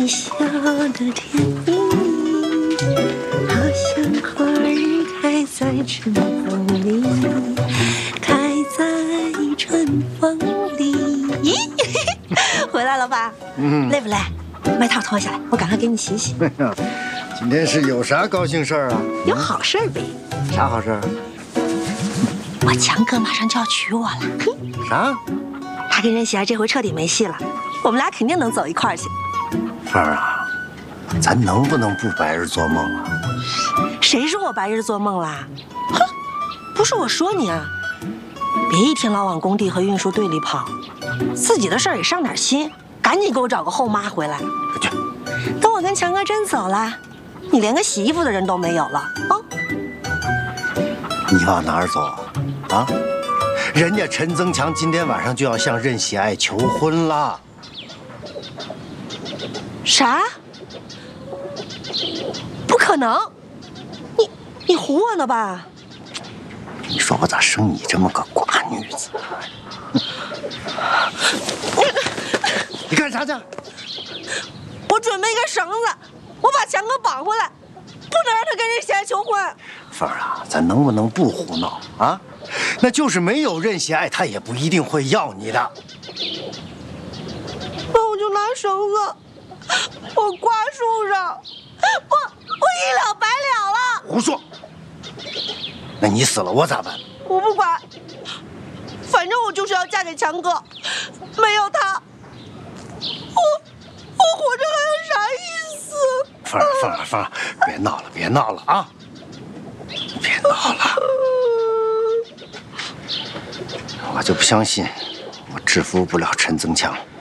你笑的甜蜜，好像花儿开在春风里，开在春风里。咦，回来了吧？累不累？外套脱下来，我赶快给你洗洗。 今天是有啥高兴事儿啊？ 有好事儿呗。 啥好事儿？ 我强哥马上就要娶我了。 啥？ 他跟任喜儿这回彻底没戏了，我们俩肯定能走一块儿去。 凤儿啊，咱能不能不白日做梦啊？ 谁说我白日做梦啦？哼，不是我说你啊，别一天老往工地和运输队里跑，自己的事儿也上点心，赶紧给我找个后妈回来。 快去！ 等我跟强哥真走了，你连个洗衣服的人都没有了啊！ 你往哪儿走啊？啊？人家陈增强今天晚上就要向任喜爱求婚了。 啥？不可能！你唬我呢吧？ 你说我咋生你这么个寡女子？你干啥去？ 我准备一个绳子，我把强哥绑回来，不能让他跟任喜爱求婚。 凤儿啊，咱能不能不胡闹啊？那就是没有任喜爱，他也不一定会要你的。 那我就拿绳子，我挂树上，我一了百了了。 胡说！那你死了我咋办？ 我不管，反正我就是要嫁给强哥，没有他，我活着还有啥意思？ 凤儿，别闹了啊！别闹了，我就不相信我制服不了陈增强。